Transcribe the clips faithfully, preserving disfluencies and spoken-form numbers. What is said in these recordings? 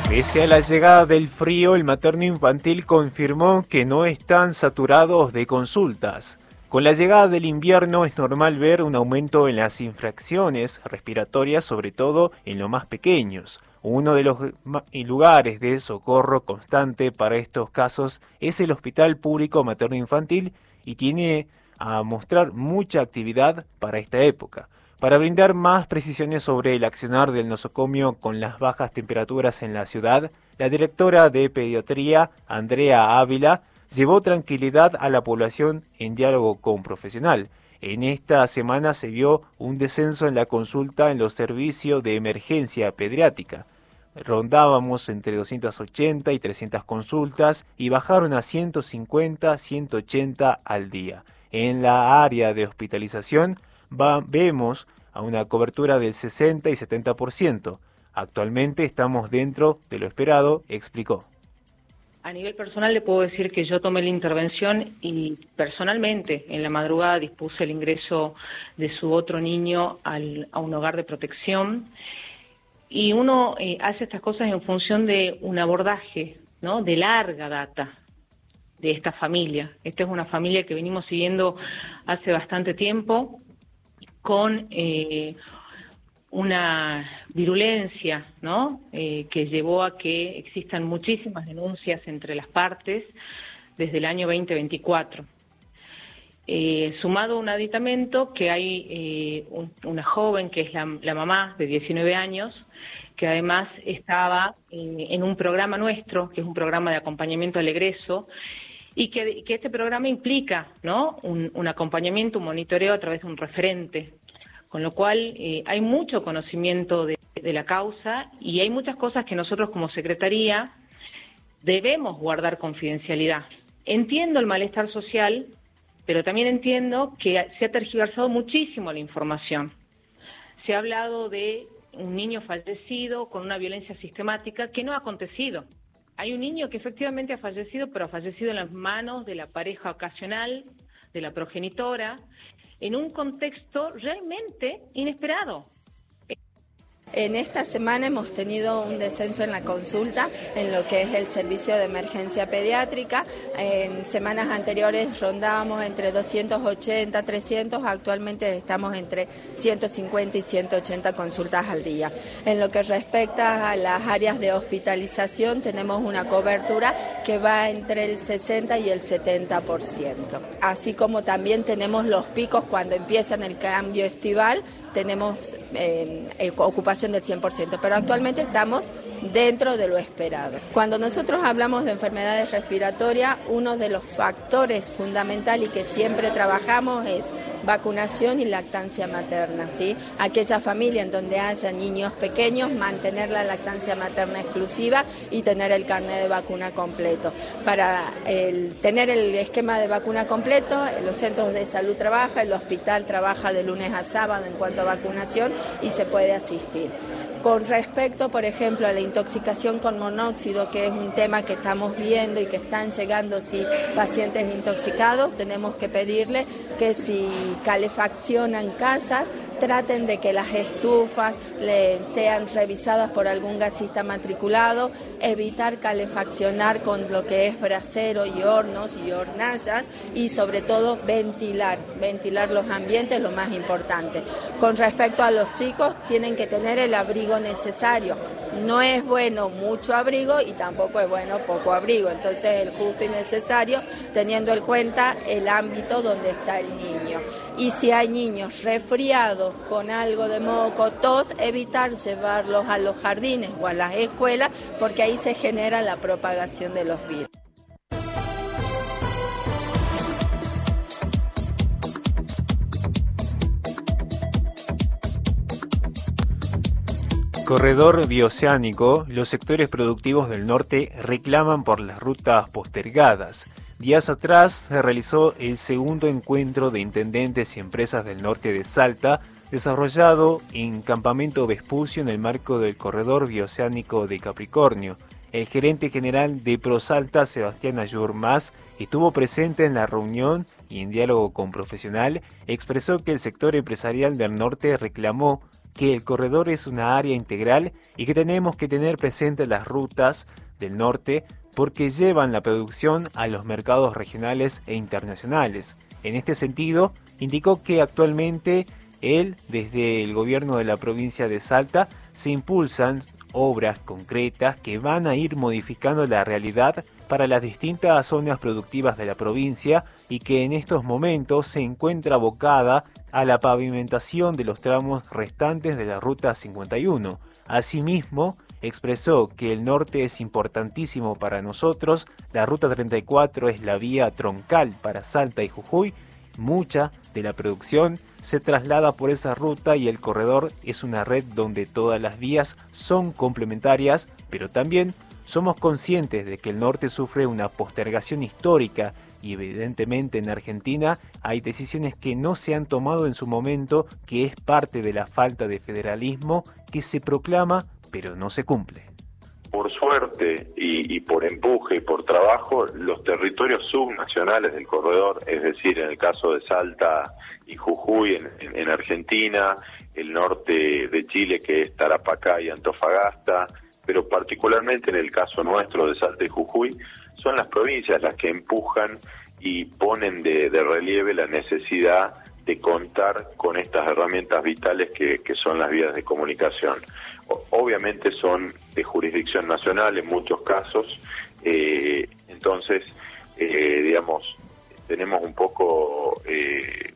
Pese a la llegada del frío, el materno infantil confirmó que no están saturados de consultas. Con la llegada del invierno es normal ver un aumento en las infracciones respiratorias, sobre todo en los más pequeños. Uno de los lugares de socorro constante para estos casos es el Hospital Público Materno Infantil y tiene a mostrar mucha actividad para esta época. Para brindar más precisiones sobre el accionar del nosocomio con las bajas temperaturas en la ciudad, la directora de Pediatría, Andrea Ávila, llevó tranquilidad a la población en diálogo con profesional. En esta semana se vio un descenso en la consulta en los servicios de emergencia pediátrica. Rondábamos entre doscientas ochenta y trescientas consultas y bajaron a ciento cincuenta, ciento ochenta al día. En la área de hospitalización va, vemos a una cobertura del sesenta y setenta por ciento. Actualmente estamos dentro de lo esperado, explicó. A nivel personal le puedo decir que yo tomé la intervención y personalmente en la madrugada dispuse el ingreso de su otro niño al, a un hogar de protección. Y uno eh, hace estas cosas en función de un abordaje, ¿no?, de larga data de esta familia. Esta es una familia que venimos siguiendo hace bastante tiempo con eh, una virulencia, ¿no?, eh, que llevó a que existan muchísimas denuncias entre las partes desde el año veinte veinticuatro. Eh, sumado a un aditamento que hay eh, un, una joven que es la, la mamá de diecinueve años, que además estaba eh, en un programa nuestro, que es un programa de acompañamiento al egreso, y que, que este programa implica, ¿no?, un, un acompañamiento, un monitoreo a través de un referente, con lo cual eh, hay mucho conocimiento de, de la causa y hay muchas cosas que nosotros como Secretaría debemos guardar confidencialidad. Entiendo el malestar social, pero también entiendo que se ha tergiversado muchísimo la información. Se ha hablado de un niño fallecido con una violencia sistemática que no ha acontecido. Hay un niño que efectivamente ha fallecido, pero ha fallecido en las manos de la pareja ocasional, de la progenitora, en un contexto realmente inesperado. En esta semana hemos tenido un descenso en la consulta en lo que es el servicio de emergencia pediátrica. En semanas anteriores rondábamos entre doscientos ochenta, trescientos, actualmente estamos entre ciento cincuenta y ciento ochenta consultas al día. En lo que respecta a las áreas de hospitalización, tenemos una cobertura que va entre el sesenta y el setenta por ciento. Así como también tenemos los picos cuando empiezan el cambio estival, tenemos eh, ocupación del cien por ciento, pero actualmente estamos dentro de lo esperado. Cuando nosotros hablamos de enfermedades respiratorias, uno de los factores fundamentales y que siempre trabajamos es vacunación y lactancia materna, ¿sí? Aquella familia en donde haya niños pequeños, mantener la lactancia materna exclusiva y tener el carnet de vacuna completo. Para el, tener el esquema de vacuna completo, los centros de salud trabajan, el hospital trabaja de lunes a sábado en cuanto a vacunación y se puede asistir. Con respecto, por ejemplo, a la intoxicación con monóxido, que es un tema que estamos viendo y que están llegando sí, pacientes intoxicados, tenemos que pedirle que si calefaccionan casas, traten de que las estufas le sean revisadas por algún gasista matriculado, evitar calefaccionar con lo que es brasero y hornos y hornallas y sobre todo ventilar, ventilar los ambientes, lo más importante. Con respecto a los chicos, tienen que tener el abrigo necesario. No es bueno mucho abrigo y tampoco es bueno poco abrigo, entonces el justo y necesario teniendo en cuenta el ámbito donde está el niño. Y si hay niños resfriados con algo de moco, tos, evitar llevarlos a los jardines o a las escuelas porque ahí se genera la propagación de los virus. Corredor bioceánico, los sectores productivos del norte reclaman por las rutas postergadas. Días atrás se realizó el segundo encuentro de intendentes y empresas del norte de Salta, desarrollado en Campamento Vespucio en el marco del Corredor Bioceánico de Capricornio. El gerente general de ProSalta, Sebastián Ayurmaz, estuvo presente en la reunión y en diálogo con profesional, expresó que el sector empresarial del norte reclamó que el corredor es una área integral y que tenemos que tener presentes las rutas del norte porque llevan la producción a los mercados regionales e internacionales. En este sentido, indicó que actualmente él, desde el gobierno de la provincia de Salta, se impulsan obras concretas que van a ir modificando la realidad para las distintas zonas productivas de la provincia y que en estos momentos se encuentra abocada a la pavimentación de los tramos restantes de la Ruta cincuenta y uno. Asimismo, expresó que el norte es importantísimo para nosotros, la Ruta treinta y cuatro es la vía troncal para Salta y Jujuy, mucha de la producción se traslada por esa ruta y el corredor es una red donde todas las vías son complementarias, pero también somos conscientes de que el norte sufre una postergación histórica y evidentemente en Argentina hay decisiones que no se han tomado en su momento, que es parte de la falta de federalismo que se proclama pero no se cumple. Por suerte y, y por empuje y por trabajo, los territorios subnacionales del corredor, es decir, en el caso de Salta y Jujuy en, en, en Argentina, el norte de Chile que es Tarapacá y Antofagasta, pero particularmente en el caso nuestro de Salta y Jujuy, son las provincias las que empujan y ponen de, de relieve la necesidad de contar con estas herramientas vitales que, que son las vías de comunicación. O, obviamente son de jurisdicción nacional en muchos casos, eh, entonces, eh, digamos, tenemos un poco, eh,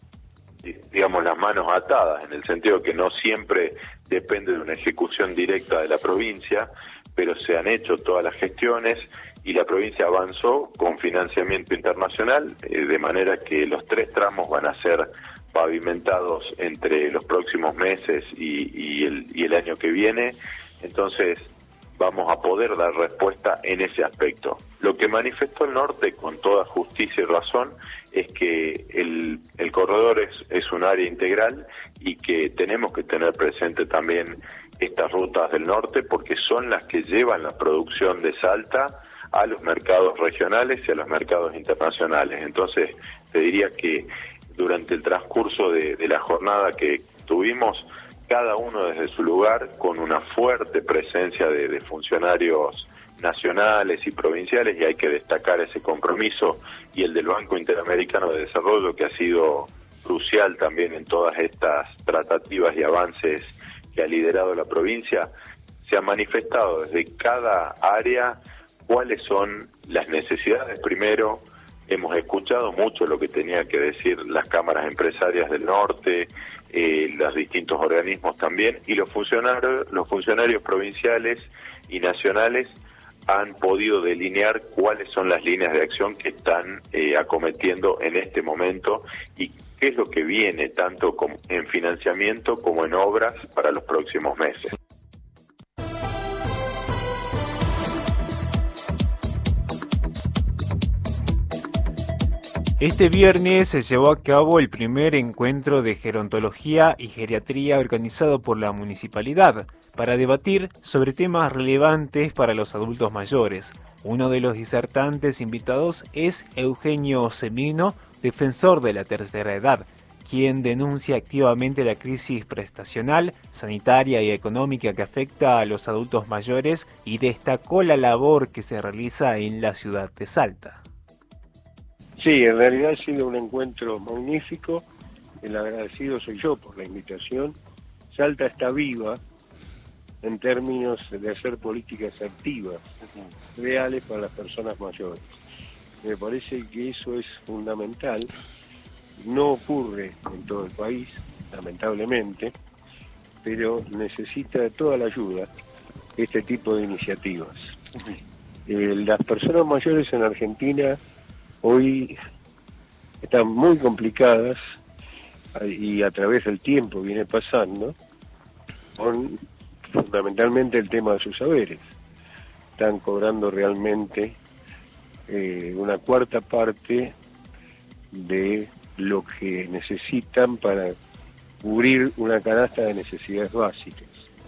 digamos, las manos atadas, en el sentido que no siempre depende de una ejecución directa de la provincia, pero se han hecho todas las gestiones y la provincia avanzó con financiamiento internacional, eh, de manera que los tres tramos van a ser pavimentados entre los próximos meses y, y, el, y el año que viene, entonces vamos a poder dar respuesta en ese aspecto. Lo que manifestó el norte con toda justicia y razón es que el, el corredor es, es un área integral y que tenemos que tener presente también estas rutas del norte porque son las que llevan la producción de Salta a los mercados regionales y a los mercados internacionales. Entonces, te diría que durante el transcurso de, de la jornada que tuvimos, cada uno desde su lugar, con una fuerte presencia de, de funcionarios nacionales y provinciales, y hay que destacar ese compromiso, y el del Banco Interamericano de Desarrollo, que ha sido crucial también en todas estas tratativas y avances que ha liderado la provincia, se ha manifestado desde cada área cuáles son las necesidades. Primero, hemos escuchado mucho lo que tenía que decir las cámaras empresarias del norte, eh, los distintos organismos también, y los funcionarios, los funcionarios provinciales y nacionales han podido delinear cuáles son las líneas de acción que están eh, acometiendo en este momento y qué es lo que viene tanto como en financiamiento como en obras para los próximos meses. Este viernes se llevó a cabo el primer encuentro de gerontología y geriatría organizado por la municipalidad para debatir sobre temas relevantes para los adultos mayores. Uno de los disertantes invitados es Eugenio Semino, defensor de la tercera edad, quien denuncia activamente la crisis prestacional, sanitaria y económica que afecta a los adultos mayores y destacó la labor que se realiza en la ciudad de Salta. Sí, en realidad ha sido un encuentro magnífico, el agradecido soy yo por la invitación. Salta está viva en términos de hacer políticas activas, reales para las personas mayores. Me parece que eso es fundamental, no ocurre en todo el país, lamentablemente, pero necesita de toda la ayuda este tipo de iniciativas. Eh, las personas mayores en Argentina hoy están muy complicadas y a través del tiempo viene pasando con fundamentalmente el tema de sus saberes. Están cobrando realmente eh, una cuarta parte de lo que necesitan para cubrir una canasta de necesidades básicas.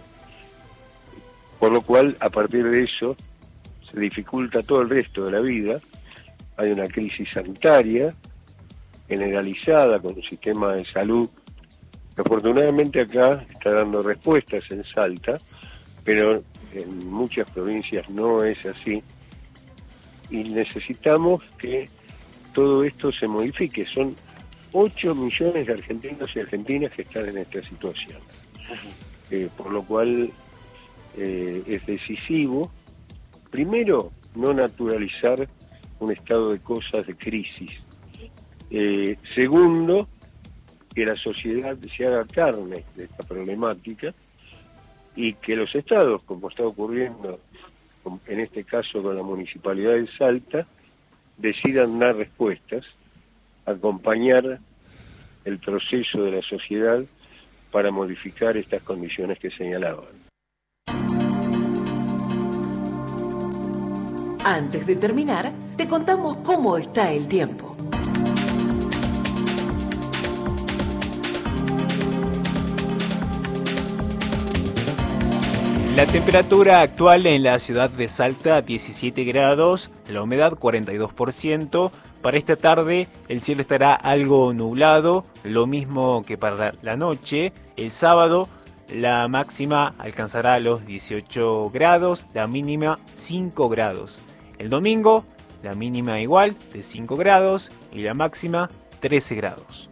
Por lo cual, a partir de eso, se dificulta todo el resto de la vida. Hay una crisis sanitaria generalizada con un sistema de salud Afortunadamente acá está dando respuestas en Salta, pero en muchas provincias no es así, y necesitamos que todo esto se modifique. Son ocho millones de argentinos y argentinas que están en esta situación, eh, por lo cual eh, es decisivo, primero, no naturalizar un estado de cosas de crisis, eh, segundo, que la sociedad se haga carne de esta problemática y que los estados, como está ocurriendo en este caso con la Municipalidad de Salta, decidan dar respuestas, acompañar el proceso de la sociedad para modificar estas condiciones que señalaban. Antes de terminar, te contamos cómo está el tiempo. La temperatura actual en la ciudad de Salta, diecisiete grados, la humedad cuarenta y dos por ciento. Para esta tarde el cielo estará algo nublado, lo mismo que para la noche. El sábado la máxima alcanzará los dieciocho grados, la mínima cinco grados. El domingo la mínima igual de cinco grados y la máxima trece grados.